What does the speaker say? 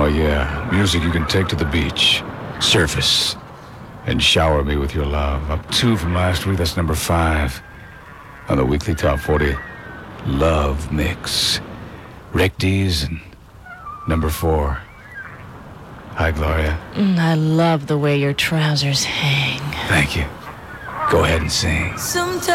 Oh, yeah. Music you can take to the beach. Surface. And shower me with your love. Up 2 from last week, that's number 5. On the weekly Top 40 Love Mix. Rick Dees and number 4. Hi, Gloria. I love the way your trousers hang. Thank you. Go ahead and sing. Sometimes